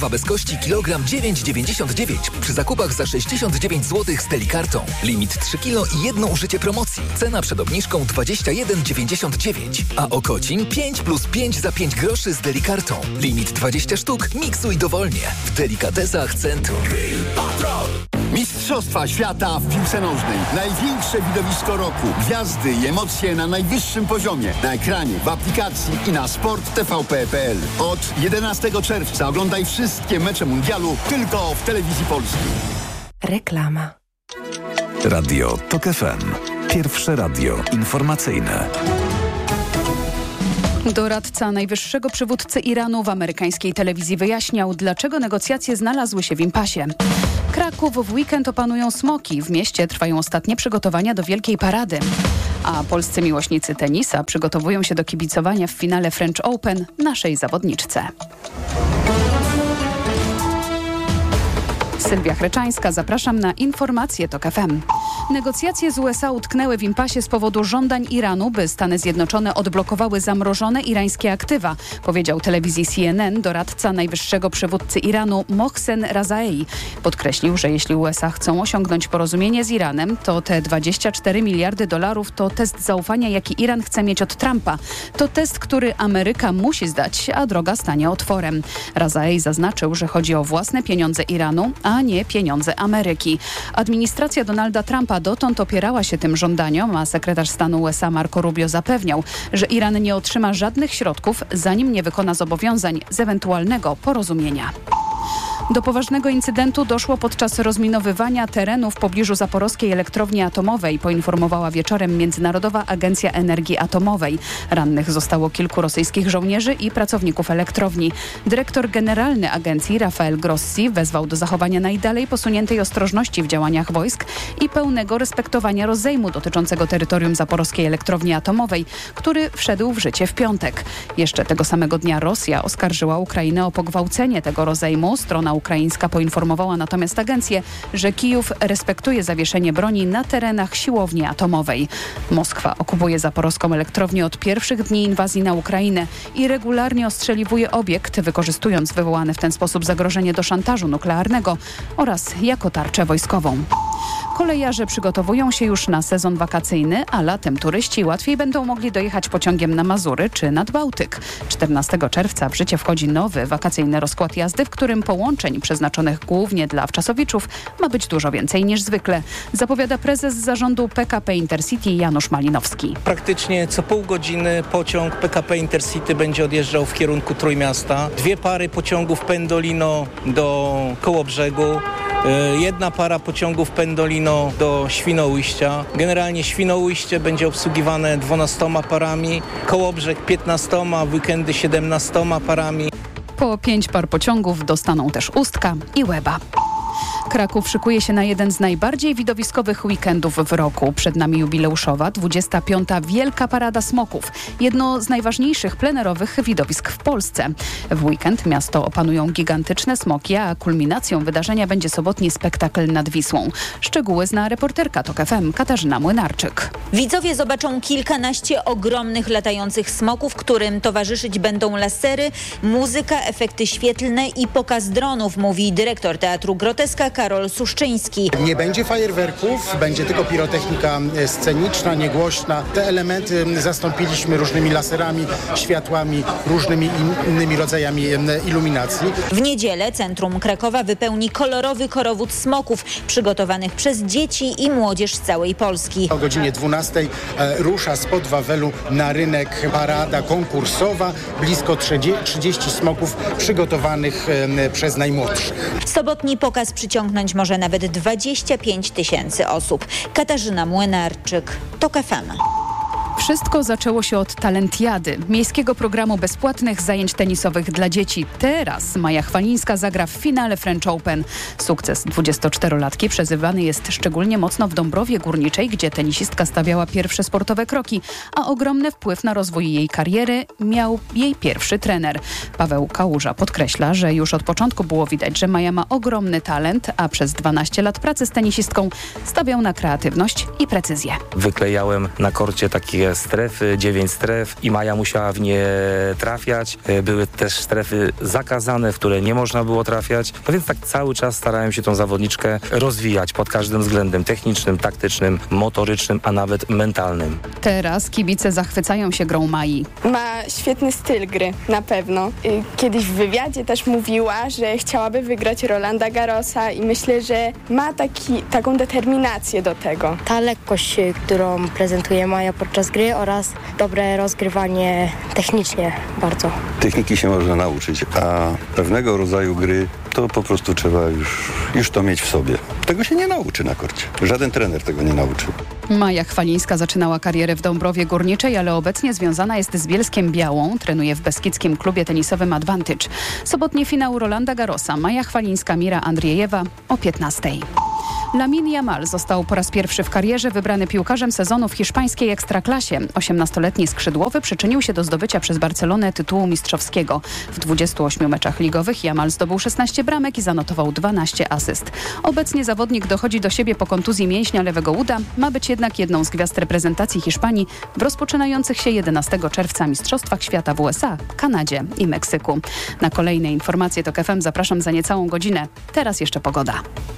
Bez kości kilogram 9,99 przy zakupach za 69 zł z Delikartą. Limit 3 kg i jedno użycie promocji. Cena przed obniżką 21,99. A okocim 5 plus 5 za 5 groszy z Delikartą. Limit 20 sztuk, miksuj dowolnie. W Delikatesach Centrum. Mistrzostwa świata w piłce nożnej. Największe widowisko roku. Gwiazdy i emocje na najwyższym poziomie. Na ekranie, w aplikacji i na sporttvp.pl. Od 11 czerwca oglądaj wszystkie mecze mundialu tylko w Telewizji Polskiej. Reklama. Radio TOK FM. Pierwsze radio informacyjne. Doradca najwyższego przywódcy Iranu w amerykańskiej telewizji wyjaśniał, dlaczego negocjacje znalazły się w impasie. Kraków w weekend opanują smoki. W mieście trwają ostatnie przygotowania do Wielkiej Parady. A polscy miłośnicy tenisa przygotowują się do kibicowania w finale French Open naszej zawodniczce. Sylwia Chreczańska, zapraszam na informacje TOK FM. Negocjacje z USA utknęły w impasie z powodu żądań Iranu, by Stany Zjednoczone odblokowały zamrożone irańskie aktywa, powiedział telewizji CNN doradca najwyższego przywódcy Iranu Mohsen Razaei. Podkreślił, że jeśli USA chcą osiągnąć porozumienie z Iranem, to te 24 miliardy dolarów to test zaufania, jaki Iran chce mieć od Trumpa. To test, który Ameryka musi zdać, a droga stanie otworem. Razaei zaznaczył, że chodzi o własne pieniądze Iranu, a nie pieniądze Ameryki. Administracja Donalda Trumpa dotąd opierała się tym żądaniom, a sekretarz stanu USA Marco Rubio zapewniał, że Iran nie otrzyma żadnych środków, zanim nie wykona zobowiązań z ewentualnego porozumienia. Do poważnego incydentu doszło podczas rozminowywania terenu w pobliżu Zaporowskiej Elektrowni Atomowej, poinformowała wieczorem Międzynarodowa Agencja Energii Atomowej. Rannych zostało kilku rosyjskich żołnierzy i pracowników elektrowni. Dyrektor generalny agencji Rafael Grossi wezwał do zachowania najdalej posuniętej ostrożności w działaniach wojsk i pełnego respektowania rozejmu dotyczącego terytorium Zaporowskiej Elektrowni Atomowej, który wszedł w życie w piątek. Jeszcze tego samego dnia Rosja oskarżyła Ukrainę o pogwałcenie tego rozejmu. Strona ukraińska poinformowała natomiast agencję, że Kijów respektuje zawieszenie broni na terenach siłowni atomowej. Moskwa okupuje zaporowską elektrownię od pierwszych dni inwazji na Ukrainę i regularnie ostrzeliwuje obiekt, wykorzystując wywołane w ten sposób zagrożenie do szantażu nuklearnego oraz jako tarczę wojskową. Kolejarze przygotowują się już na sezon wakacyjny, a latem turyści łatwiej będą mogli dojechać pociągiem na Mazury czy nad Bałtyk. 14 czerwca w życie wchodzi nowy wakacyjny rozkład jazdy, w którym połączeń przeznaczonych głównie dla wczasowiczów ma być dużo więcej niż zwykle, zapowiada prezes zarządu PKP Intercity Janusz Malinowski. Praktycznie co pół godziny pociąg PKP Intercity będzie odjeżdżał w kierunku Trójmiasta. 2 pary pociągów Pendolino do Kołobrzegu. Jedna para pociągów Pendolino do Świnoujścia. Generalnie Świnoujście będzie obsługiwane 12 parami, Kołobrzeg 15, w weekendy 17 parami. Po 5 par pociągów dostaną też Ustka i Łeba. Kraków szykuje się na jeden z najbardziej widowiskowych weekendów w roku. Przed nami jubileuszowa 25. Wielka Parada Smoków. Jedno z najważniejszych plenerowych widowisk w Polsce. W weekend miasto opanują gigantyczne smoki, a kulminacją wydarzenia będzie sobotni spektakl nad Wisłą. Szczegóły zna reporterka TOK FM Katarzyna Młynarczyk. Widzowie zobaczą kilkanaście ogromnych latających smoków, którym towarzyszyć będą lasery, muzyka, efekty świetlne i pokaz dronów, mówi dyrektor Teatru Groteska Karol Suszczyński. Nie będzie fajerwerków, będzie tylko pirotechnika sceniczna, niegłośna. Te elementy zastąpiliśmy różnymi laserami, światłami, różnymi innymi rodzajami iluminacji. W niedzielę centrum Krakowa wypełni kolorowy korowód smoków przygotowanych przez dzieci i młodzież z całej Polski. O godzinie 12 rusza spod Wawelu na rynek parada konkursowa. Blisko 30 smoków przygotowanych przez najmłodszych. Sobotni pokaz przyciągnąć może nawet 25 000 osób. Katarzyna Młynarczyk, TOK FM. Wszystko zaczęło się od talentiady, miejskiego programu bezpłatnych zajęć tenisowych dla dzieci. Teraz Maja Chwalińska zagra w finale French Open. Sukces 24-latki przezywany jest szczególnie mocno w Dąbrowie Górniczej, gdzie tenisistka stawiała pierwsze sportowe kroki, a ogromny wpływ na rozwój jej kariery miał jej pierwszy trener. Paweł Kałuża podkreśla, że już od początku było widać, że Maja ma ogromny talent, a przez 12 lat pracy z tenisistką stawiał na kreatywność i precyzję. Wyklejałem na korcie takie te strefy, 9 stref i Maja musiała w nie trafiać. Były też strefy zakazane, w które nie można było trafiać. No więc tak cały czas starałem się tą zawodniczkę rozwijać pod każdym względem technicznym, taktycznym, motorycznym, a nawet mentalnym. Teraz kibice zachwycają się grą Mai. Ma świetny styl gry, na pewno. Kiedyś w wywiadzie też mówiła, że chciałaby wygrać Rolanda Garrosa i myślę, że ma taką determinację do tego. Ta lekkość, którą prezentuje Maja podczas gry oraz dobre rozgrywanie technicznie bardzo. Techniki się można nauczyć, a pewnego rodzaju gry to po prostu trzeba już to mieć w sobie. Tego się nie nauczy na korcie. Żaden trener tego nie nauczy. Maja Chwalińska zaczynała karierę w Dąbrowie Górniczej, ale obecnie związana jest z Bielskiem Białą. Trenuje w beskidzkim klubie tenisowym Advantage. Sobotni finał Rolanda Garrosa. Maja Chwalińska, Mira Andriejewa o 15:00. Lamine Yamal został po raz pierwszy w karierze wybrany piłkarzem sezonu w hiszpańskiej Ekstraklasie. 18-letni skrzydłowy przyczynił się do zdobycia przez Barcelonę tytułu mistrzowskiego. W 28 meczach ligowych Yamal zdobył 16 bramek i zanotował 12 asyst. Obecnie zawodnik dochodzi do siebie po kontuzji mięśnia lewego uda. Ma być jednak jedną z gwiazd reprezentacji Hiszpanii w rozpoczynających się 11 czerwca Mistrzostwach Świata w USA, Kanadzie i Meksyku. Na kolejne informacje TOK FM zapraszam za niecałą godzinę. Teraz jeszcze pogoda.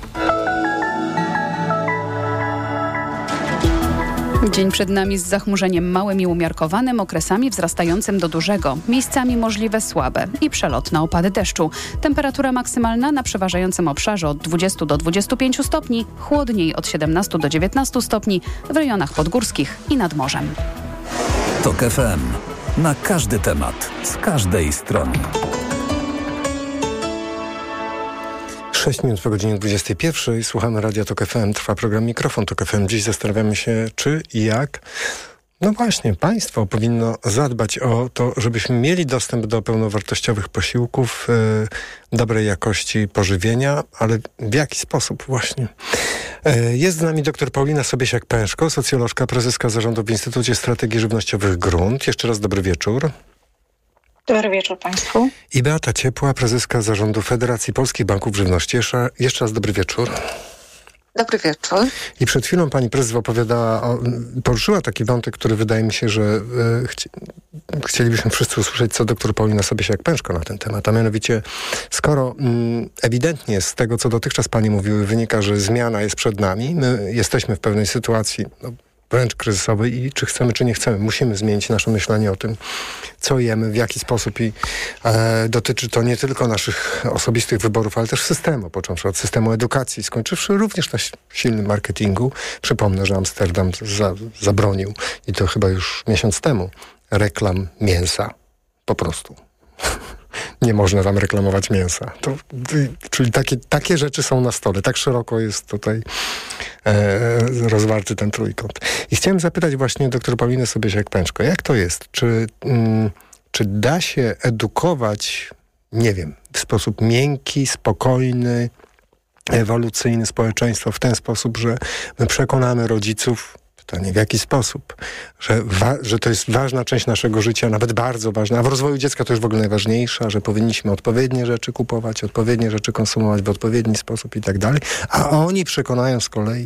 Dzień przed nami z zachmurzeniem małym i umiarkowanym, okresami wzrastającym do dużego. Miejscami możliwe słabe i przelotne opady deszczu. Temperatura maksymalna na przeważającym obszarze od 20 do 25 stopni, chłodniej od 17 do 19 stopni w rejonach podgórskich i nad morzem. TOK FM. Na każdy temat, z każdej strony. 6 minut po godzinie 21. Słuchamy Radia TOK FM. Trwa program Mikrofon TOK FM. Dziś zastanawiamy się, czy i jak właśnie państwo powinno zadbać o to, żebyśmy mieli dostęp do pełnowartościowych posiłków, dobrej jakości pożywienia, ale w jaki sposób właśnie? Jest z nami dr Paulina Sobiesiak-Pęszko, socjolożka, prezeska zarządu w Instytucie Strategii Żywnościowych Grunt. Jeszcze raz dobry wieczór. Dobry wieczór Państwu. I Beata Ciepła, prezeska zarządu Federacji Polskich Banków Żywności. Jeszcze raz dobry wieczór. Dobry wieczór. I przed chwilą pani prezes poruszyła taki wątek, który wydaje mi się, że chcielibyśmy wszyscy usłyszeć, co dr Paulina Sobiesiak-Pęszko na ten temat. A mianowicie, skoro ewidentnie z tego, co dotychczas pani mówiły, wynika, że zmiana jest przed nami, my jesteśmy w pewnej sytuacji wręcz kryzysowej i czy chcemy, czy nie chcemy, musimy zmienić nasze myślenie o tym, co jemy, w jaki sposób i dotyczy to nie tylko naszych osobistych wyborów, ale też systemu, począwszy od systemu edukacji, skończywszy również na silnym marketingu. Przypomnę, że Amsterdam zabronił, i to chyba już miesiąc temu, reklam mięsa. Po prostu. Nie można tam reklamować mięsa. Czyli takie rzeczy są na stole. Tak szeroko jest tutaj rozwarty ten trójkąt. I chciałem zapytać właśnie dr Paulinę Sobiesiak-Pęczko, jak to jest? Czy da się edukować, nie wiem, w sposób miękki, spokojny, ewolucyjny społeczeństwo w ten sposób, że my przekonamy rodziców, pytanie w jaki sposób, że to jest ważna część naszego życia, nawet bardzo ważna, a w rozwoju dziecka to już w ogóle najważniejsza, że powinniśmy odpowiednie rzeczy kupować, odpowiednie rzeczy konsumować w odpowiedni sposób i tak dalej, a oni przekonają z kolei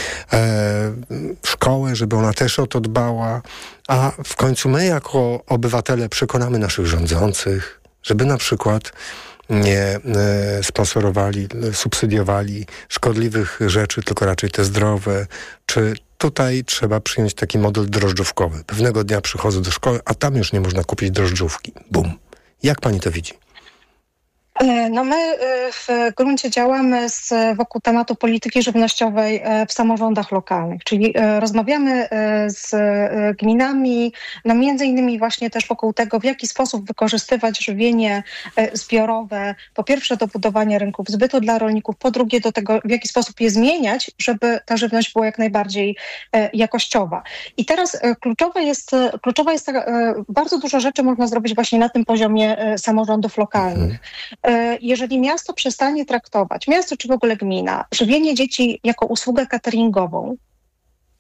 szkołę, żeby ona też o to dbała, a w końcu my jako obywatele przekonamy naszych rządzących, żeby na przykład nie sponsorowali, subsydiowali szkodliwych rzeczy, tylko raczej te zdrowe. Czy tutaj trzeba przyjąć taki model drożdżówkowy? Pewnego dnia przychodzę do szkoły, a tam już nie można kupić drożdżówki. Bum. Jak pani to widzi? No my w gruncie działamy wokół tematu polityki żywnościowej w samorządach lokalnych, czyli rozmawiamy z gminami, no między innymi właśnie też wokół tego, w jaki sposób wykorzystywać żywienie zbiorowe, po pierwsze do budowania rynków zbytu dla rolników, po drugie do tego, w jaki sposób je zmieniać, żeby ta żywność była jak najbardziej jakościowa. I teraz kluczowa jest bardzo dużo rzeczy można zrobić właśnie na tym poziomie samorządów lokalnych. Jeżeli miasto przestanie traktować, miasto czy w ogóle gmina, żywienie dzieci jako usługę cateringową,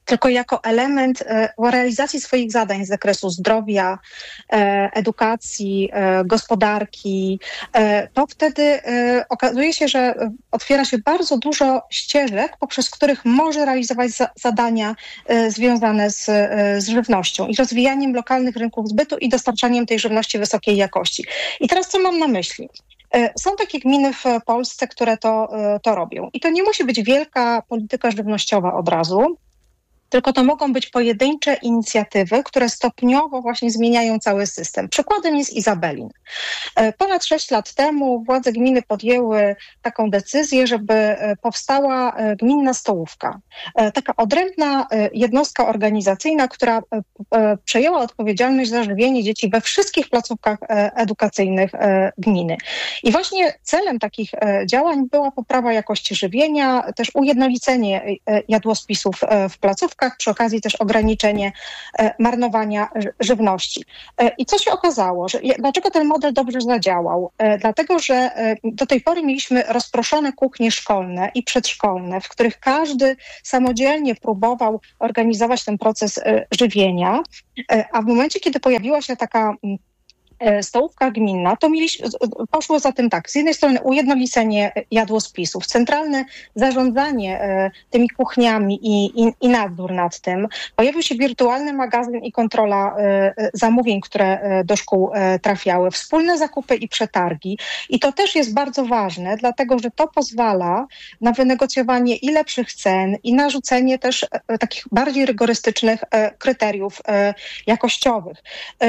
tylko jako element realizacji swoich zadań z zakresu zdrowia, edukacji, gospodarki, to wtedy okazuje się, że otwiera się bardzo dużo ścieżek, poprzez których może realizować zadania związane z żywnością i rozwijaniem lokalnych rynków zbytu i dostarczaniem tej żywności wysokiej jakości. I teraz co mam na myśli? Są takie gminy w Polsce, które to robią. I to nie musi być wielka polityka żywnościowa od razu, tylko to mogą być pojedyncze inicjatywy, które stopniowo właśnie zmieniają cały system. Przykładem jest Izabelin. Ponad 6 lat temu władze gminy podjęły taką decyzję, żeby powstała gminna stołówka. Taka odrębna jednostka organizacyjna, która przejęła odpowiedzialność za żywienie dzieci we wszystkich placówkach edukacyjnych gminy. I właśnie celem takich działań była poprawa jakości żywienia, też ujednolicenie jadłospisów w placówkach, przy okazji też ograniczenie marnowania żywności. I co się okazało? Dlaczego ten model dobrze zadziałał? Dlatego, że do tej pory mieliśmy rozproszone kuchnie szkolne i przedszkolne, w których każdy samodzielnie próbował organizować ten proces żywienia, a w momencie, kiedy pojawiła się taka stołówka gminna, to poszło za tym tak, z jednej strony ujednolicenie jadłospisów, centralne zarządzanie tymi kuchniami i nadzór nad tym. Pojawił się wirtualny magazyn i kontrola zamówień, które do szkół trafiały, wspólne zakupy i przetargi. I to też jest bardzo ważne, dlatego że to pozwala na wynegocjowanie i lepszych cen, i narzucenie też takich bardziej rygorystycznych kryteriów jakościowych.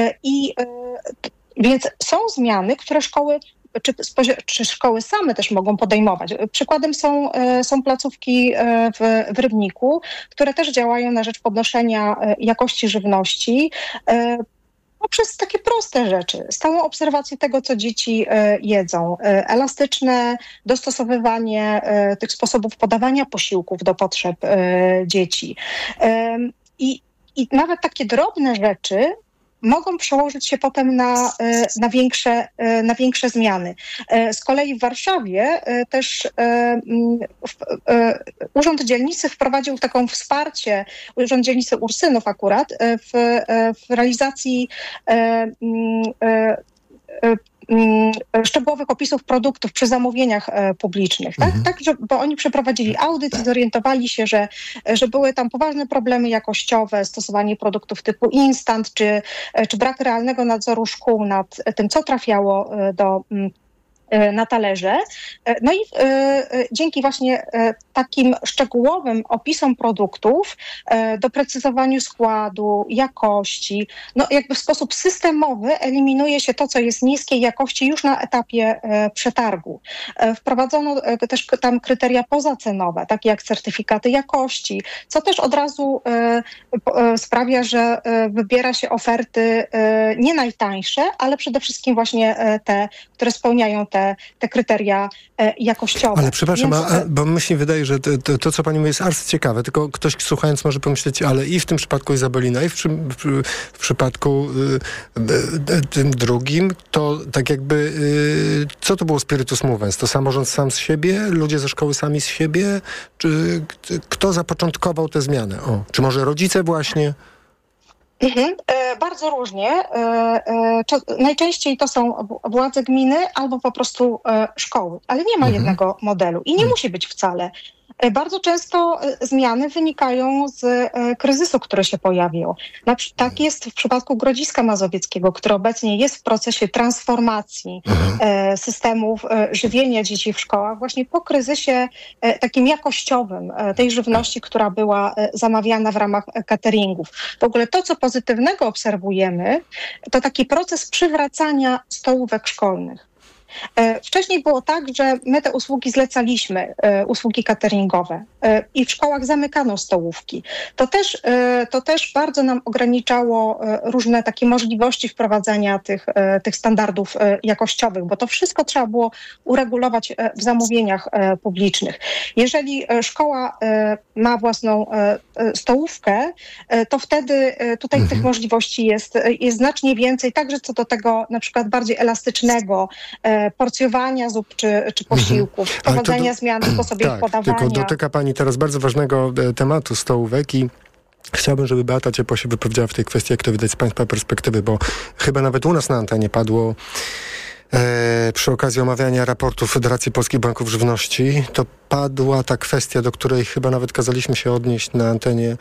Więc są zmiany, które szkoły czy szkoły same też mogą podejmować. Przykładem są placówki w Rybniku, które też działają na rzecz podnoszenia jakości żywności poprzez takie proste rzeczy. Stałą obserwację tego, co dzieci jedzą. Elastyczne dostosowywanie tych sposobów podawania posiłków do potrzeb dzieci. I nawet takie drobne rzeczy mogą przełożyć się potem na większe zmiany. Z kolei w Warszawie też Urząd Dzielnicy wprowadził taką wsparcie, Urząd Dzielnicy Ursynów akurat, w realizacji szczegółowych opisów produktów przy zamówieniach publicznych, tak? Bo oni przeprowadzili audyt i zorientowali się, że były tam poważne problemy jakościowe, stosowanie produktów typu instant, czy brak realnego nadzoru szkół nad tym, co trafiało na talerze. No i dzięki właśnie takim szczegółowym opisom produktów, doprecyzowaniu składu, jakości, no jakby w sposób systemowy eliminuje się to, co jest niskiej jakości już na etapie przetargu. Wprowadzono też tam kryteria pozacenowe, takie jak certyfikaty jakości, co też od razu sprawia, że wybiera się oferty nie najtańsze, ale przede wszystkim właśnie te, które spełniają te kryteria jakościowe. Ale przepraszam, bo mi się wydaje, że to, co pani mówi, jest arcyciekawe, tylko ktoś słuchając może pomyśleć, ale i w tym przypadku Izabelina, i w przypadku tym drugim, to tak jakby, co to było spiritus movens? To samorząd sam z siebie? Ludzie ze szkoły sami z siebie? Czy kto zapoczątkował te zmiany? Czy może rodzice właśnie? Bardzo różnie. Najczęściej to są władze gminy albo po prostu szkoły, ale nie ma jednego modelu i nie musi być wcale. Bardzo często zmiany wynikają z kryzysu, który się pojawił. Tak jest w przypadku Grodziska Mazowieckiego, który obecnie jest w procesie transformacji systemów żywienia dzieci w szkołach, właśnie po kryzysie takim jakościowym tej żywności, która była zamawiana w ramach cateringów. W ogóle to, co pozytywnego obserwujemy, to taki proces przywracania stołówek szkolnych. Wcześniej było tak, że my te usługi zlecaliśmy, usługi cateringowe i w szkołach zamykano stołówki. To też bardzo nam ograniczało różne takie możliwości wprowadzania tych standardów jakościowych, bo to wszystko trzeba było uregulować w zamówieniach publicznych. Jeżeli szkoła ma własną stołówkę, to wtedy tutaj tych możliwości jest znacznie więcej, także co do tego na przykład bardziej elastycznego porcjowania zup czy posiłków, wprowadzenia zmian w sposobie ich podawania. Tylko dotyka pani teraz bardzo ważnego tematu stołówek i Chciałbym, żeby Beata Ciepło się wypowiedziała w tej kwestii, jak to widać z Państwa perspektywy, bo chyba nawet u nas na antenie padło przy okazji omawiania raportu Federacji Polskich Banków Żywności, to padła ta kwestia, do której chyba nawet kazaliśmy się odnieść na antenie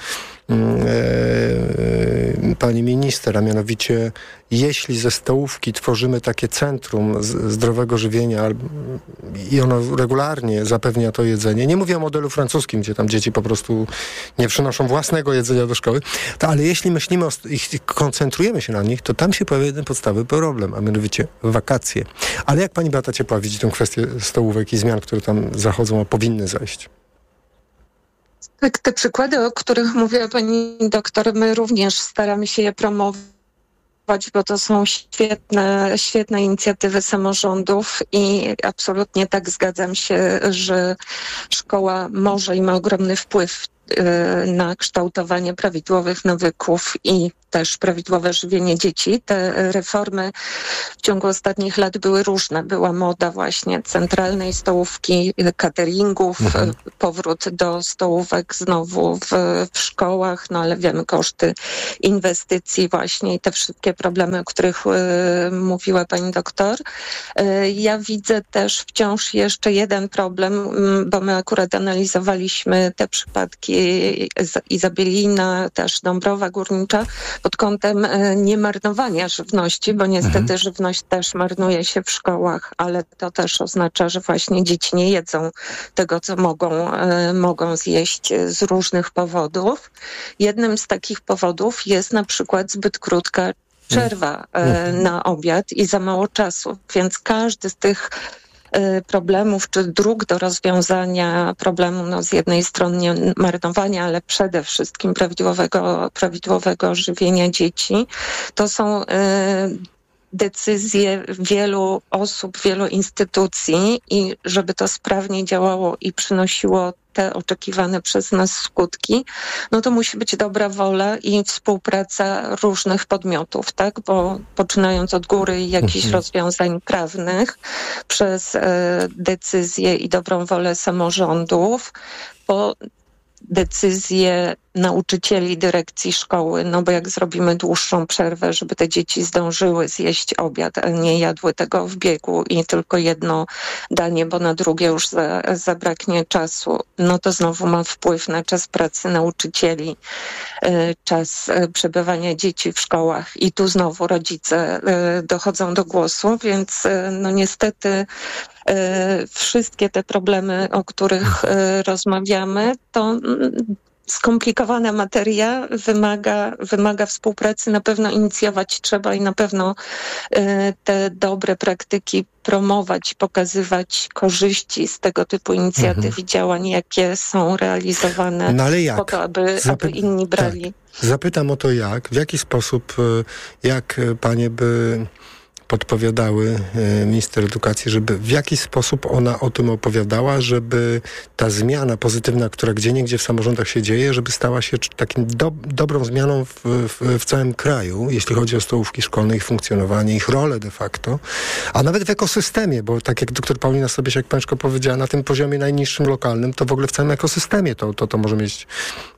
pani minister, a mianowicie jeśli ze stołówki tworzymy takie centrum zdrowego żywienia i ono regularnie zapewnia to jedzenie, nie mówię o modelu francuskim, gdzie tam dzieci po prostu nie przynoszą własnego jedzenia do szkoły, to, ale jeśli myślimy i koncentrujemy się na nich, to tam się pojawia jeden podstawowy problem, a mianowicie wakacje. Ale jak pani Beata Ciepła widzi tę kwestię stołówek i zmian, które tam zachodzą, a powinny zajść? Tak, te przykłady, o których mówiła pani doktor, my również staramy się je promować, bo to są świetne inicjatywy samorządów i absolutnie tak zgadzam się, że szkoła może i ma ogromny wpływ na kształtowanie prawidłowych nawyków i też prawidłowe żywienie dzieci. Te reformy w ciągu ostatnich lat były różne. Była moda właśnie centralnej stołówki, cateringów, powrót do stołówek znowu w szkołach, no ale wiemy koszty inwestycji właśnie i te wszystkie problemy, o których mówiła pani doktor. Ja widzę też wciąż jeszcze jeden problem, bo my akurat analizowaliśmy te przypadki Izabielina, też Dąbrowa Górnicza pod kątem niemarnowania żywności, bo niestety żywność też marnuje się w szkołach, ale to też oznacza, że właśnie dzieci nie jedzą tego, co mogą zjeść z różnych powodów. Jednym z takich powodów jest na przykład zbyt krótka przerwa na obiad i za mało czasu, więc każdy z tych problemów, czy dróg do rozwiązania problemu, no z jednej strony marnowania, ale przede wszystkim prawidłowego żywienia dzieci, to są decyzje wielu osób, wielu instytucji i żeby to sprawnie działało i przynosiło te oczekiwane przez nas skutki, no to musi być dobra wola i współpraca różnych podmiotów, tak? Bo poczynając od góry jakichś rozwiązań prawnych, przez decyzje i dobrą wolę samorządów, po decyzje nauczycieli, dyrekcji szkoły, no bo jak zrobimy dłuższą przerwę, żeby te dzieci zdążyły zjeść obiad, a nie jadły tego w biegu i tylko jedno danie, bo na drugie już zabraknie czasu, no to znowu ma wpływ na czas pracy nauczycieli, czas przebywania dzieci w szkołach i tu znowu rodzice dochodzą do głosu, więc no niestety wszystkie te problemy, o których rozmawiamy, to skomplikowana materia, wymaga współpracy, na pewno inicjować trzeba i na pewno te dobre praktyki promować, pokazywać korzyści z tego typu inicjatyw i działań, jakie są realizowane, no ale jak? Po to, aby inni brali. Tak. Zapytam o to jak, w jaki sposób, jak panie by podpowiadały minister edukacji, żeby w jaki sposób ona o tym opowiadała, żeby ta zmiana pozytywna, która gdzieniegdzie w samorządach się dzieje, żeby stała się takim dobrą zmianą w całym kraju, jeśli chodzi o stołówki szkolne, ich funkcjonowanie, ich rolę de facto, a nawet w ekosystemie, bo tak jak doktor Paulina Sobiesiak-Pęczko powiedziała, na tym poziomie najniższym lokalnym, to w ogóle w całym ekosystemie to może mieć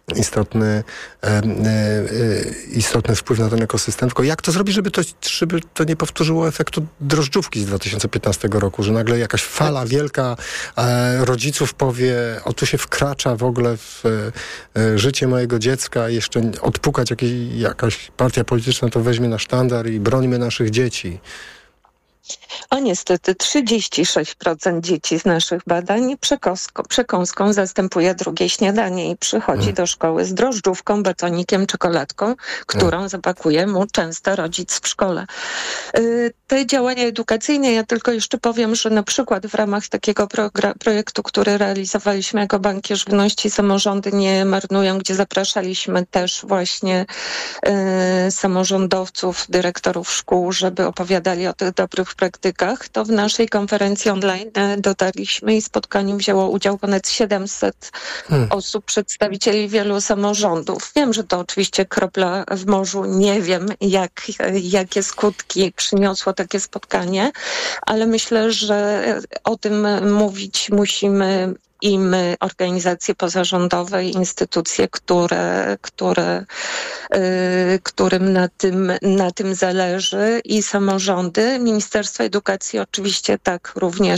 istotny wpływ na ten ekosystem. Tylko jak to zrobić, żeby to nie powtórzyło efektu drożdżówki z 2015 roku, że nagle jakaś fala wielka rodziców powie, o tu się wkracza w ogóle w życie mojego dziecka, jeszcze odpukać jakaś partia polityczna to weźmie na sztandar i brońmy naszych dzieci. O niestety 36% dzieci z naszych badań przekąską zastępuje drugie śniadanie i przychodzi do szkoły z drożdżówką, batonikiem, czekoladką, którą zapakuje mu często rodzic w szkole. Te działania edukacyjne, ja tylko jeszcze powiem, że na przykład w ramach takiego projektu, który realizowaliśmy jako Banki Żywności Samorządy Nie Marnują, gdzie zapraszaliśmy też właśnie samorządowców, dyrektorów szkół, żeby opowiadali o tych dobrych praktykach, to w naszej konferencji online dotarliśmy i w spotkaniu wzięło udział ponad 700 osób, przedstawicieli wielu samorządów. Wiem, że to oczywiście kropla w morzu, nie wiem jakie skutki przyniosło takie spotkanie, ale myślę, że o tym mówić musimy i my, organizacje pozarządowe, instytucje, którym na tym zależy, i samorządy. Ministerstwo Edukacji oczywiście tak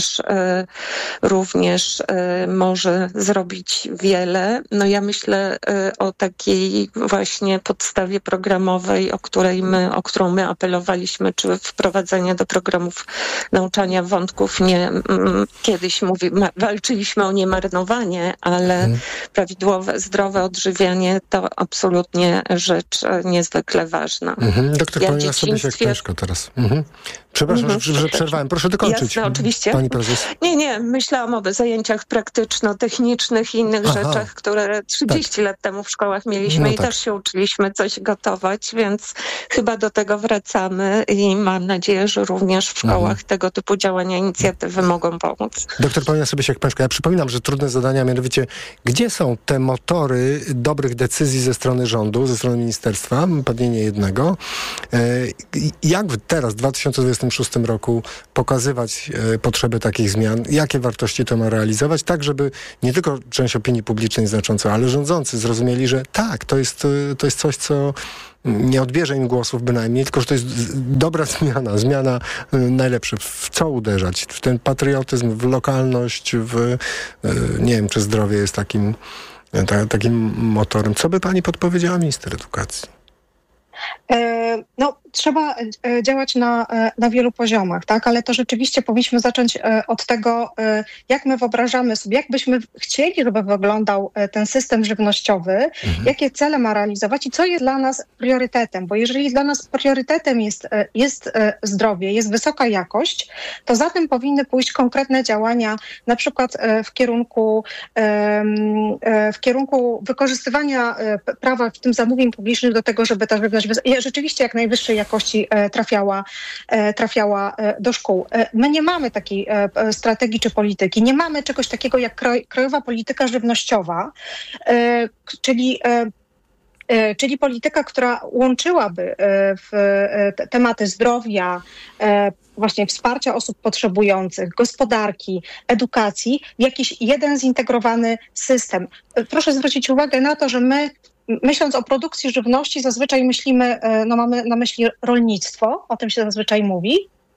również może zrobić wiele. No ja myślę o takiej właśnie podstawie programowej, o którą my apelowaliśmy, czy wprowadzenie do programów nauczania wątków kiedyś walczyliśmy o niemarnowanie, ale prawidłowe, zdrowe odżywianie to absolutnie rzecz niezwykle ważna. Doktor Paulina Sobiesiak-Peszko teraz. Przepraszam, że przerwałem. Proszę dokończyć. Jasne, oczywiście. Pani prezes. Nie. Myślałam o zajęciach praktyczno-technicznych i innych rzeczach, które 30 lat temu w szkołach mieliśmy i też się uczyliśmy coś gotować, więc chyba do tego wracamy i mam nadzieję, że również w szkołach tego typu działania, inicjatywy mogą pomóc. Doktor Paulina Sobiesiak-Peszko, ja przypominam, że trudne zadania, mianowicie gdzie są te motory dobrych decyzji ze strony rządu, ze strony ministerstwa, pewnie nie jednego. Jak teraz, w 2026 roku pokazywać potrzeby takich zmian, jakie wartości to ma realizować, tak żeby nie tylko część opinii publicznej znacząco, ale rządzący zrozumieli, że tak, to jest coś, co nie odbierze im głosów bynajmniej, tylko że to jest dobra zmiana najlepsza. W co uderzać? W ten patriotyzm, w lokalność, nie wiem, czy zdrowie jest takim motorem. Co by pani podpowiedziała minister edukacji? Trzeba działać na wielu poziomach, tak? Ale to rzeczywiście powinniśmy zacząć od tego, jak my wyobrażamy sobie, jak byśmy chcieli, żeby wyglądał ten system żywnościowy, jakie cele ma realizować i co jest dla nas priorytetem. Bo jeżeli dla nas priorytetem jest zdrowie, jest wysoka jakość, to za tym powinny pójść konkretne działania, na przykład w kierunku wykorzystywania prawa, w tym zamówień publicznych, do tego, żeby ta żywność rzeczywiście jak najwyższej jakości trafiała do szkół. My nie mamy takiej strategii czy polityki. Nie mamy czegoś takiego jak krajowa polityka żywnościowa, czyli polityka, która łączyłaby tematy zdrowia, właśnie wsparcia osób potrzebujących, gospodarki, edukacji w jakiś jeden zintegrowany system. Proszę zwrócić uwagę na to, że my, myśląc o produkcji żywności, zazwyczaj mamy na myśli rolnictwo, o tym się zazwyczaj mówi.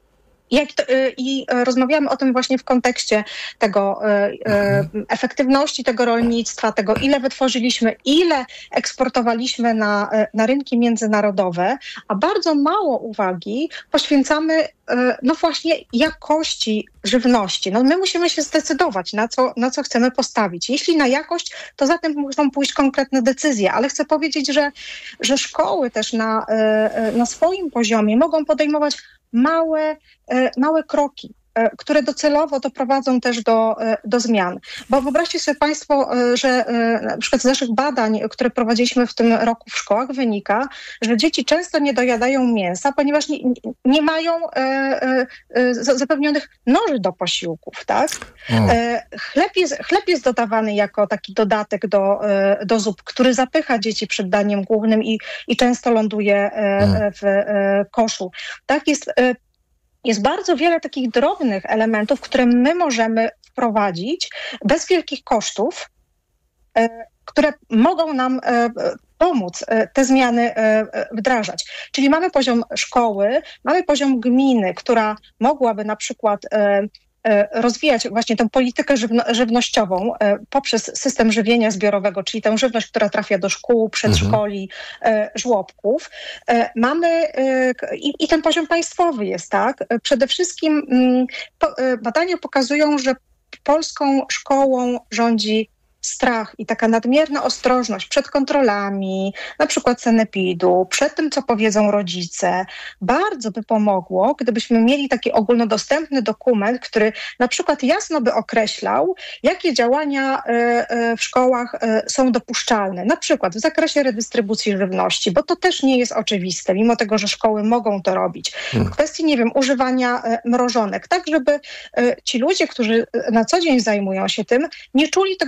I rozmawiamy o tym właśnie w kontekście tego efektywności tego rolnictwa, tego ile wytworzyliśmy, ile eksportowaliśmy na rynki międzynarodowe, a bardzo mało uwagi poświęcamy właśnie jakości żywności. My musimy się zdecydować, na co chcemy postawić. Jeśli na jakość, to za tym muszą pójść konkretne decyzje, ale chcę powiedzieć, że szkoły też na swoim poziomie mogą podejmować małe kroki, które docelowo doprowadzą też do zmian. Bo wyobraźcie sobie Państwo, że na przykład z naszych badań, które prowadziliśmy w tym roku w szkołach, wynika, że dzieci często nie dojadają mięsa, ponieważ nie mają zapewnionych noży do posiłków, tak? Chleb jest dodawany jako taki dodatek do zup, który zapycha dzieci przed daniem głównym i często ląduje w koszu. Tak, jest bardzo wiele takich drobnych elementów, które my możemy wprowadzić bez wielkich kosztów, które mogą nam pomóc te zmiany wdrażać. Czyli mamy poziom szkoły, mamy poziom gminy, która mogłaby na przykład rozwijać właśnie tę politykę żywnościową poprzez system żywienia zbiorowego, czyli tę żywność, która trafia do szkół, przedszkoli, żłobków. Mamy i ten poziom państwowy jest, tak? Przede wszystkim badania pokazują, że polską szkołą rządzi strach i taka nadmierna ostrożność przed kontrolami, na przykład sanepidu, przed tym, co powiedzą rodzice. Bardzo by pomogło, gdybyśmy mieli taki ogólnodostępny dokument, który na przykład jasno by określał, jakie działania w szkołach są dopuszczalne, na przykład w zakresie redystrybucji żywności, bo to też nie jest oczywiste, mimo tego, że szkoły mogą to robić. W kwestii, nie wiem, używania mrożonek, tak żeby ci ludzie, którzy na co dzień zajmują się tym, nie czuli tego lęku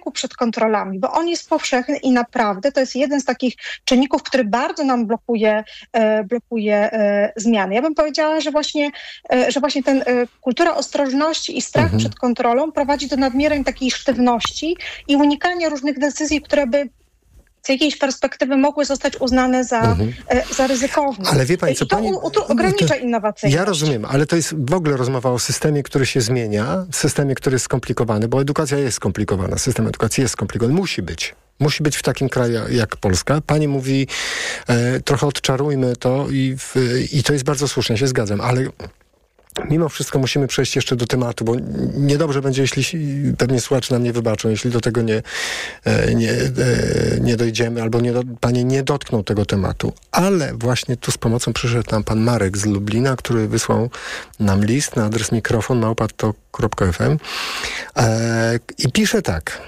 strachu przed kontrolami, bo on jest powszechny i naprawdę to jest jeden z takich czynników, który bardzo nam blokuje zmiany. Ja bym powiedziała, że właśnie ten kultura ostrożności i strach przed kontrolą prowadzi do nadmiernej takiej sztywności i unikania różnych decyzji, które by z jakiejś perspektywy mogły zostać uznane za ryzykowne. Ale wie pani, co pani... ogranicza innowacyjność. Ja rozumiem, ale to jest w ogóle rozmowa o systemie, który się zmienia, systemie, który jest skomplikowany, bo edukacja jest skomplikowana, system edukacji jest skomplikowany. Musi być w takim kraju jak Polska. Pani mówi, trochę odczarujmy to i to jest bardzo słuszne, się zgadzam, ale mimo wszystko musimy przejść jeszcze do tematu, bo niedobrze będzie, jeśli pewnie słuchacze nam nie wybaczą, jeśli do tego nie dojdziemy, albo panie nie dotkną tego tematu. Ale właśnie tu z pomocą przyszedł nam pan Marek z Lublina, który wysłał nam list na adres mikrofon@tok.fm i pisze tak.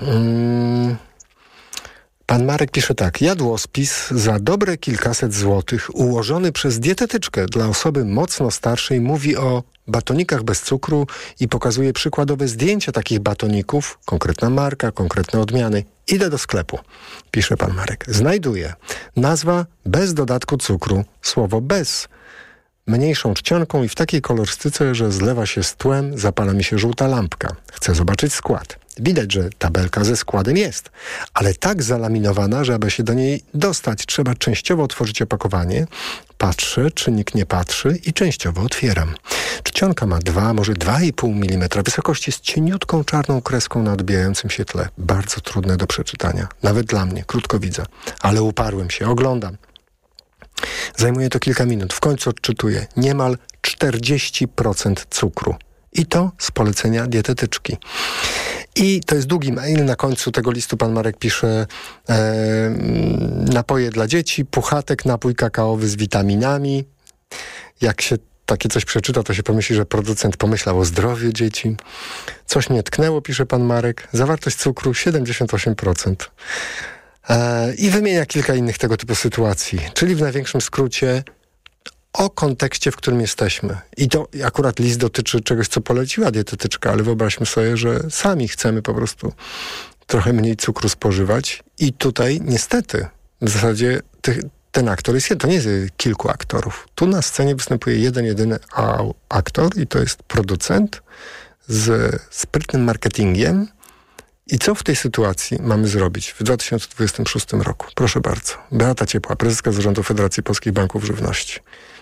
Pan Marek pisze tak. Jadłospis za dobre kilkaset złotych ułożony przez dietetyczkę dla osoby mocno starszej mówi o batonikach bez cukru i pokazuje przykładowe zdjęcia takich batoników, konkretna marka, konkretne odmiany. Idę do sklepu, pisze pan Marek. Znajduję nazwa bez dodatku cukru, słowo bez, mniejszą czcionką i w takiej kolorystyce, że zlewa się z tłem, zapala mi się żółta lampka. Chcę zobaczyć skład. Widać, że tabelka ze składem jest, ale tak zalaminowana, że aby się do niej dostać, trzeba częściowo otworzyć opakowanie. Patrzę, czy nikt nie patrzy i częściowo otwieram. Czcionka ma 2, może 2,5 mm wysokości z cieniutką czarną kreską na odbijającym się tle. Bardzo trudne do przeczytania. Nawet dla mnie, krótko widzę. Ale uparłem się, oglądam. Zajmuje to kilka minut. W końcu odczytuję. Niemal 40% cukru. I to z polecenia dietetyczki. I to jest długi mail. Na końcu tego listu pan Marek pisze napoje dla dzieci, puchatek, napój kakaowy z witaminami. Jak się takie coś przeczyta, to się pomyśli, że producent pomyślał o zdrowiu dzieci. Coś mnie tknęło, pisze pan Marek. Zawartość cukru 78%. I wymienia kilka innych tego typu sytuacji. Czyli w największym skrócie o kontekście, w którym jesteśmy. I to akurat list dotyczy czegoś, co poleciła dietetyczka, ale wyobraźmy sobie, że sami chcemy po prostu trochę mniej cukru spożywać i tutaj niestety w zasadzie ten aktor jest, to nie jest kilku aktorów. Tu na scenie występuje jedyny aktor i to jest producent z sprytnym marketingiem. I co w tej sytuacji mamy zrobić w 2026 roku? Proszę bardzo. Beata Ciepła, prezeska Zarządu Federacji Polskich Banków Żywności.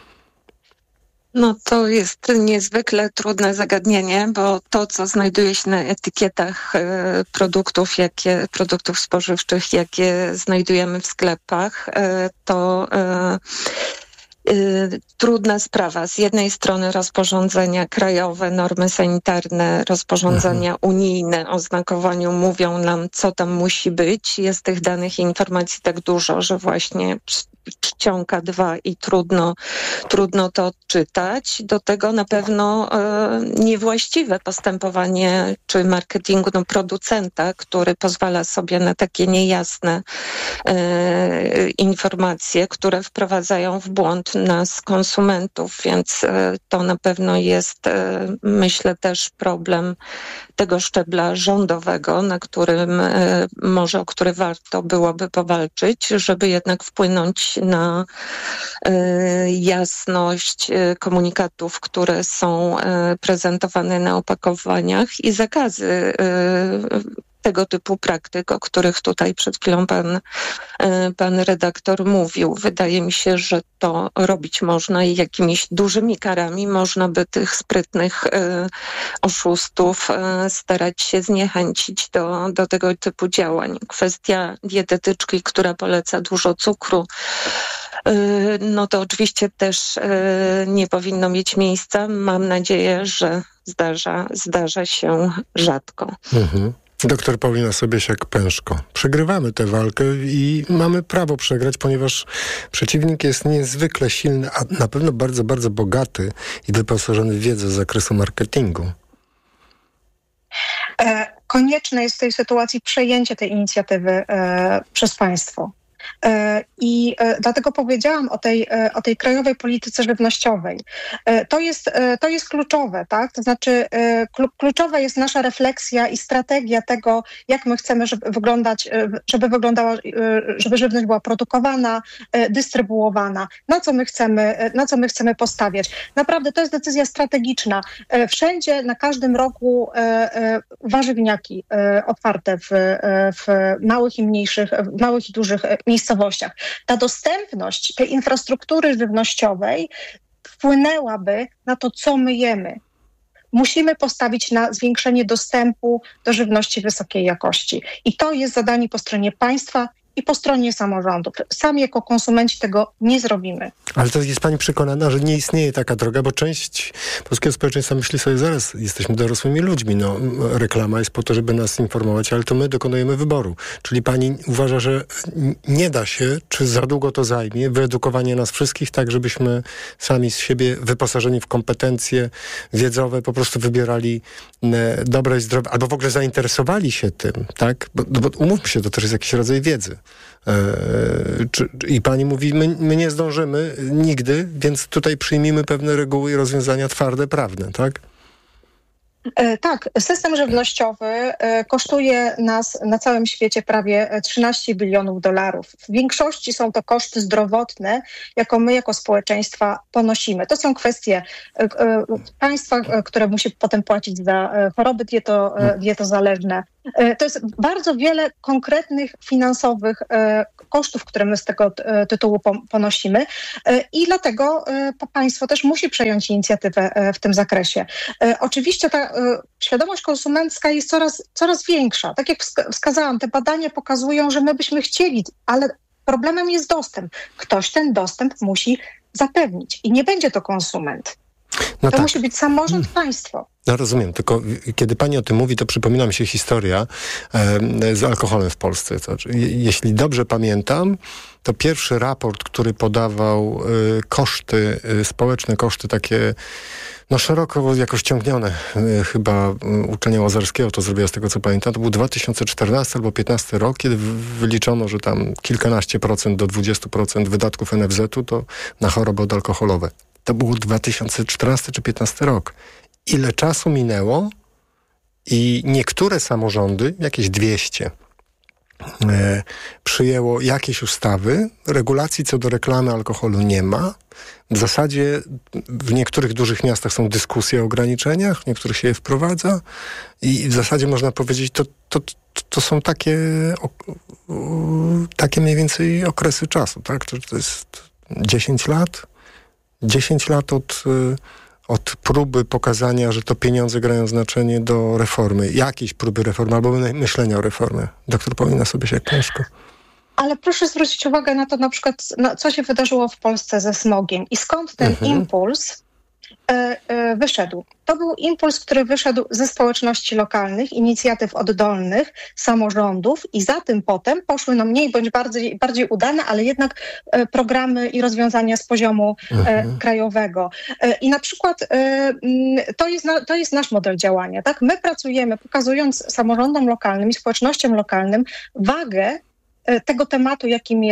No to jest niezwykle trudne zagadnienie, bo to, co znajduje się na etykietach produktów spożywczych, jakie znajdujemy w sklepach, to trudna sprawa. Z jednej strony rozporządzenia krajowe, normy sanitarne, rozporządzenia unijne o znakowaniu mówią nam, co tam musi być. Jest tych danych i informacji tak dużo, że właśnie czcionka 2 i trudno to odczytać. Do tego na pewno niewłaściwe postępowanie czy marketingu producenta, który pozwala sobie na takie niejasne informacje, które wprowadzają w błąd nas, konsumentów, więc to na pewno jest, myślę, też problem tego szczebla rządowego, na którym o który warto byłoby powalczyć, żeby jednak wpłynąć na jasność komunikatów, które są prezentowane na opakowaniach i zakazy tego typu praktyk, o których tutaj przed chwilą pan redaktor mówił. Wydaje mi się, że to robić można i jakimiś dużymi karami można by tych sprytnych oszustów starać się zniechęcić do tego typu działań. Kwestia dietetyczki, która poleca dużo cukru, no to oczywiście też nie powinno mieć miejsca. Mam nadzieję, że zdarza się rzadko. Doktor Paulina Sobiesiak-Pęszko. Przegrywamy tę walkę i mamy prawo przegrać, ponieważ przeciwnik jest niezwykle silny, a na pewno bardzo, bardzo bogaty i wyposażony w wiedzę z zakresu marketingu. Konieczne jest w tej sytuacji przejęcie tej inicjatywy przez państwo. I dlatego powiedziałam o tej krajowej polityce żywnościowej. To jest kluczowe, tak? To znaczy kluczowa jest nasza refleksja i strategia tego, jak my chcemy, żeby żywność była produkowana, dystrybuowana, na co my chcemy postawiać. Naprawdę to jest decyzja strategiczna. Wszędzie, na każdym rogu warzywniaki otwarte w małych i mniejszych, w małych i dużych miejscowościach. Ta dostępność tej infrastruktury żywnościowej wpłynęłaby na to, co my jemy. Musimy postawić na zwiększenie dostępu do żywności wysokiej jakości. I to jest zadanie po stronie państwa i po stronie samorządów. Sami jako konsumenci tego nie zrobimy. Ale to jest pani przekonana, że nie istnieje taka droga, bo część polskiego społeczeństwa myśli sobie, zaraz jesteśmy dorosłymi ludźmi. No, reklama jest po to, żeby nas informować, ale to my dokonujemy wyboru. Czyli pani uważa, że nie da się, czy za długo to zajmie, wyedukowanie nas wszystkich tak, żebyśmy sami z siebie wyposażeni w kompetencje wiedzowe po prostu wybierali dobre i zdrowe, albo w ogóle zainteresowali się tym, tak? Bo umówmy się, to też jest jakiś rodzaj wiedzy. I pani mówi, my nie zdążymy nigdy, więc tutaj przyjmijmy pewne reguły i rozwiązania twarde, prawne, tak? Tak, system żywnościowy kosztuje nas na całym świecie prawie $13 bilionów. W większości są to koszty zdrowotne, my jako społeczeństwa ponosimy. To są kwestie państwa, które musi potem płacić za choroby dietozależne. To jest bardzo wiele konkretnych finansowych kosztów, które my z tego tytułu ponosimy i dlatego państwo też musi przejąć inicjatywę w tym zakresie. Oczywiście ta świadomość konsumencka jest coraz większa. Tak jak wskazałam, te badania pokazują, że my byśmy chcieli, ale problemem jest dostęp. Ktoś ten dostęp musi zapewnić i nie będzie to konsument. No to tak. musi być samorząd, państwo. No rozumiem, tylko kiedy pani o tym mówi, to przypomina mi się historia z alkoholem w Polsce. Jeśli dobrze pamiętam, to pierwszy raport, który podawał koszty, społeczne koszty takie szeroko jakoś ciągnione, chyba uczelnia Łazarskiego to zrobiła z tego, co pamiętam, to był 2014 albo 2015 rok, kiedy wyliczono, że tam kilkanaście procent do 20% wydatków NFZ-u to na choroby odalkoholowe. To był 2014 czy 2015 rok. Ile czasu minęło i niektóre samorządy, jakieś 200, przyjęło jakieś ustawy, regulacji co do reklamy alkoholu nie ma. W zasadzie w niektórych dużych miastach są dyskusje o ograniczeniach, w niektórych się je wprowadza i w zasadzie można powiedzieć, to są takie mniej więcej okresy czasu, tak? To jest 10 lat? 10 lat od próby pokazania, że to pieniądze grają znaczenie do reformy. Jakiejś próby reformy albo myślenia o reformie. Doktor Paulina Sobiesiak-Peszko. Ale proszę zwrócić uwagę na to na przykład, co się wydarzyło w Polsce ze smogiem i skąd ten impuls wyszedł. To był impuls, który wyszedł ze społeczności lokalnych, inicjatyw oddolnych, samorządów i za tym potem poszły mniej bądź bardziej udane, ale jednak programy i rozwiązania z poziomu krajowego. I na przykład to jest nasz model działania. Tak? My pracujemy, pokazując samorządom lokalnym i społecznościom lokalnym wagę tego tematu,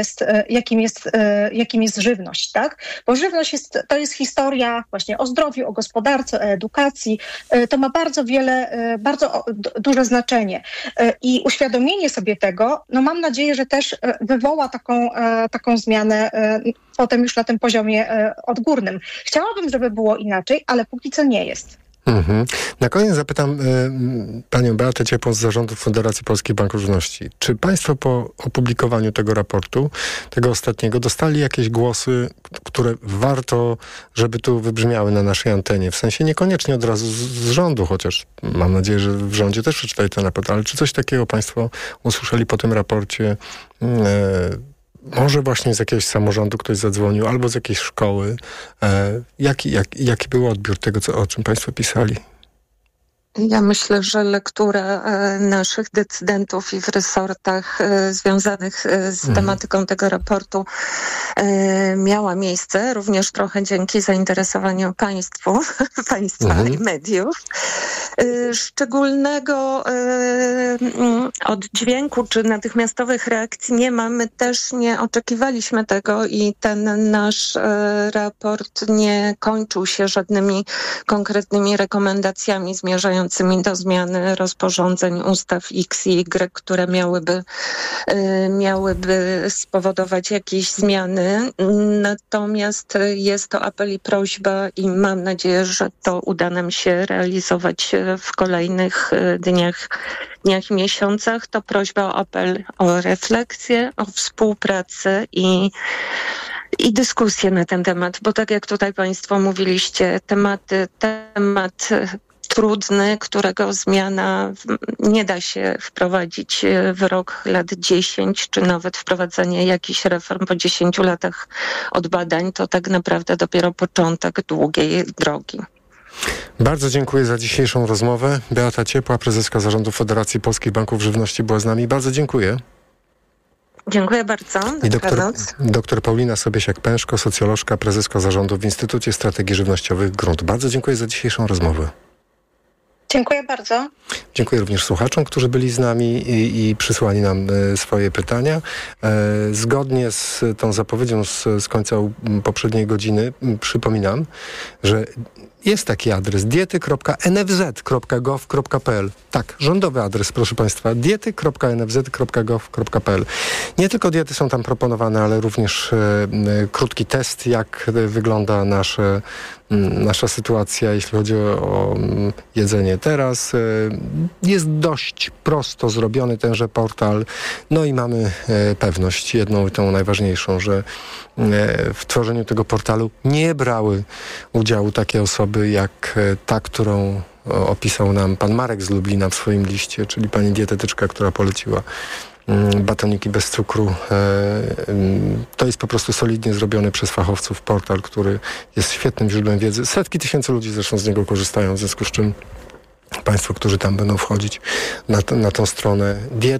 jakim jest żywność, tak? Bo żywność to jest historia właśnie o zdrowiu, o gospodarce, o edukacji. To ma bardzo duże znaczenie. I uświadomienie sobie tego, mam nadzieję, że też wywoła taką zmianę potem już na tym poziomie odgórnym. Chciałabym, żeby było inaczej, ale póki co nie jest. Na koniec zapytam panią Beatę Ciepło z Zarządu Federacji Polskiej Banku Żywności. Czy państwo po opublikowaniu tego raportu, tego ostatniego, dostali jakieś głosy, które warto, żeby tu wybrzmiały na naszej antenie? W sensie niekoniecznie od razu z rządu, chociaż mam nadzieję, że w rządzie też przeczytali ten raport, ale czy coś takiego państwo usłyszeli po tym raporcie? Może właśnie z jakiegoś samorządu ktoś zadzwonił, albo z jakiejś szkoły. Jaki był odbiór tego, o czym państwo pisali? Ja myślę, że lektura naszych decydentów i w resortach związanych z tematyką tego raportu miała miejsce, również trochę dzięki zainteresowaniu państwa i mediów. Szczególnego oddźwięku czy natychmiastowych reakcji nie mamy, też nie oczekiwaliśmy tego i ten nasz raport nie kończył się żadnymi konkretnymi rekomendacjami zmierzającymi do zmiany rozporządzeń, ustaw X i Y, które miałyby spowodować jakieś zmiany. Natomiast jest to apel i prośba i mam nadzieję, że to uda nam się realizować w kolejnych dniach i miesiącach. To prośba o apel o refleksję, o współpracę i dyskusję na ten temat, bo tak jak tutaj Państwo mówiliście, temat trudny, którego zmiana nie da się wprowadzić w rok, lat 10, czy nawet wprowadzenie jakichś reform po 10 latach od badań, to tak naprawdę dopiero początek długiej drogi. Bardzo dziękuję za dzisiejszą rozmowę. Beata Ciepła, prezeska Zarządu Federacji Polskich Banków Żywności była z nami. Bardzo dziękuję. Dziękuję bardzo. I doktor Paulina Sobiesiak-Pęszko, socjolożka, prezeska zarządu w Instytucie Strategii Żywnościowych Grunt. Bardzo dziękuję za dzisiejszą rozmowę. Dziękuję bardzo. Dziękuję również słuchaczom, którzy byli z nami i przysłali nam swoje pytania. Zgodnie z tą zapowiedzią z końca poprzedniej godziny przypominam, że jest taki adres diety.nfz.gov.pl. Tak, rządowy adres, proszę Państwa, diety.nfz.gov.pl. Nie tylko diety są tam proponowane, ale również krótki test, jak wygląda nasza sytuacja, jeśli chodzi o jedzenie teraz. Jest dość prosto zrobiony tenże portal. No i mamy pewność, jedną i tą najważniejszą, że w tworzeniu tego portalu nie brały udziału takie osoby jak ta, którą opisał nam pan Marek z Lublina w swoim liście, czyli pani dietetyczka, która poleciła batoniki bez cukru. To jest po prostu solidnie zrobiony przez fachowców portal, który jest świetnym źródłem wiedzy. Setki tysięcy ludzi zresztą z niego korzystają, w związku z czym Państwo, którzy tam będą wchodzić na tą stronę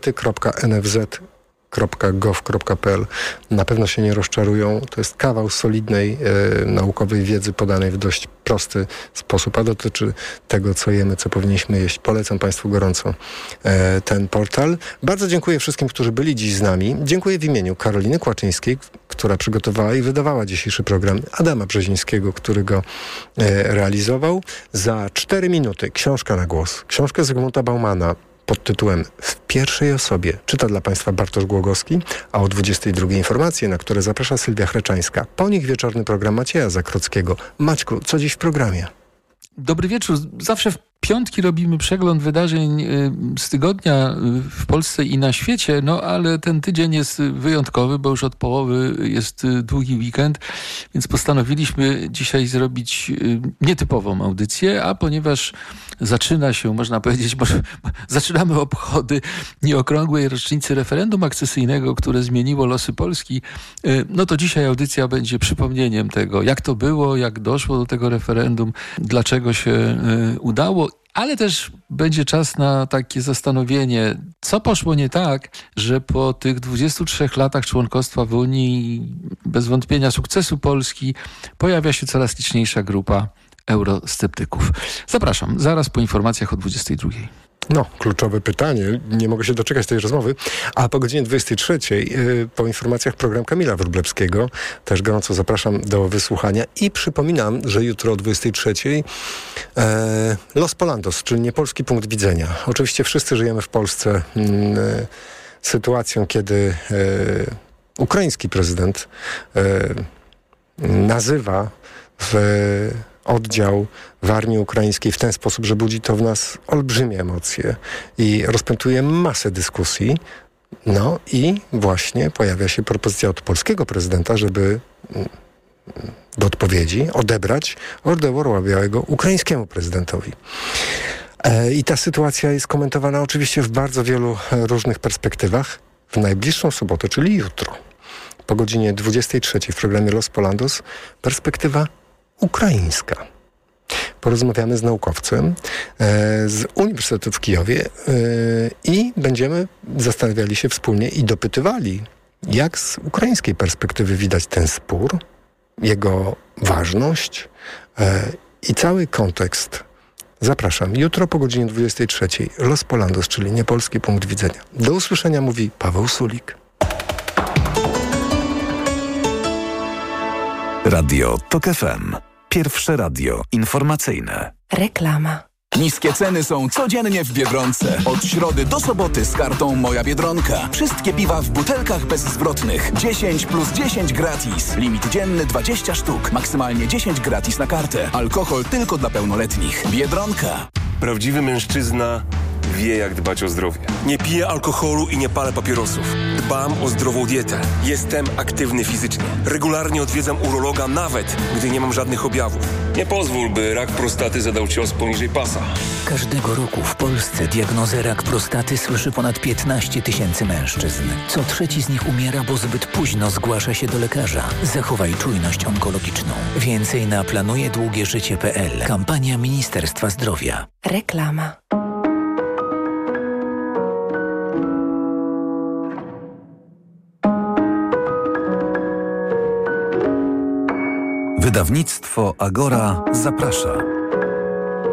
diety.nfz.gov.pl na pewno się nie rozczarują. To jest kawał solidnej, naukowej wiedzy podanej w dość prosty sposób, a dotyczy tego, co jemy, co powinniśmy jeść. Polecam Państwu gorąco ten portal. Bardzo dziękuję wszystkim, którzy byli dziś z nami. Dziękuję w imieniu Karoliny Kłaczyńskiej, która przygotowała i wydawała dzisiejszy program, Adama Brzezińskiego, który go realizował. Za 4 minuty książka na głos. Książkę Zygmunta Baumana pod tytułem W pierwszej osobie czyta dla Państwa Bartosz Głogowski, a o 22 informacje, na które zaprasza Sylwia Chreczańska. Po nich wieczorny program Macieja Zakrockiego. Maćku, co dziś w programie? Dobry wieczór. Zawsze w piątki robimy przegląd wydarzeń z tygodnia w Polsce i na świecie, no ale ten tydzień jest wyjątkowy, bo już od połowy jest długi weekend, więc postanowiliśmy dzisiaj zrobić nietypową audycję, a ponieważ zaczyna się, można powiedzieć, zaczynamy obchody nieokrągłej rocznicy referendum akcesyjnego, które zmieniło losy Polski, no to dzisiaj audycja będzie przypomnieniem tego, jak to było, jak doszło do tego referendum, dlaczego się udało, ale też będzie czas na takie zastanowienie, co poszło nie tak, że po tych 23 latach członkostwa w Unii, bez wątpienia sukcesu Polski, pojawia się coraz liczniejsza grupa eurosceptyków. Zapraszam, zaraz po informacjach o 22. No, kluczowe pytanie. Nie mogę się doczekać tej rozmowy. A po godzinie 23 po informacjach program Kamila Wróblewskiego. Też gorąco zapraszam do wysłuchania. I przypominam, że jutro o 23 Los Polandos, czyli niepolski punkt widzenia. Oczywiście wszyscy żyjemy w Polsce sytuacją, kiedy ukraiński prezydent nazywa oddział w armii ukraińskiej w ten sposób, że budzi to w nas olbrzymie emocje i rozpętuje masę dyskusji. No i właśnie pojawia się propozycja od polskiego prezydenta, żeby do odpowiedzi odebrać Order Orła Białego ukraińskiemu prezydentowi. I ta sytuacja jest komentowana oczywiście w bardzo wielu różnych perspektywach. W najbliższą sobotę, czyli jutro, po godzinie 23 w programie Los Polandos, perspektywa ukraińska. porozmawiamy z naukowcem z Uniwersytetu w Kijowie i będziemy zastanawiali się wspólnie i dopytywali, jak z ukraińskiej perspektywy widać ten spór, jego ważność i cały kontekst. Zapraszam. Jutro po godzinie 23. Los Polandos, czyli niepolski punkt widzenia. Do usłyszenia, mówi Paweł Sulik. Radio TOK FM. Pierwsze radio informacyjne. Reklama. Niskie ceny są codziennie w Biedronce. Od środy do soboty z kartą Moja Biedronka. Wszystkie piwa w butelkach bezzwrotnych. 10 plus 10 gratis. Limit dzienny 20 sztuk. Maksymalnie 10 gratis na kartę. Alkohol tylko dla pełnoletnich. Biedronka. Prawdziwy mężczyzna wie, jak dbać o zdrowie. Nie piję alkoholu i nie palę papierosów. Dbam o zdrową dietę. Jestem aktywny fizycznie. Regularnie odwiedzam urologa, nawet gdy nie mam żadnych objawów. Nie pozwól, by rak prostaty zadał cios poniżej pasa. Każdego roku w Polsce diagnozę rak prostaty słyszy ponad 15 000 mężczyzn. Co trzeci z nich umiera, bo zbyt późno zgłasza się do lekarza. Zachowaj czujność onkologiczną. Więcej na planujedługieżycie.pl. Kampania Ministerstwa Zdrowia. Reklama. Wydawnictwo Agora zaprasza.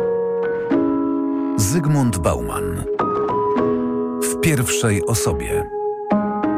Zygmunt Bauman. W pierwszej osobie.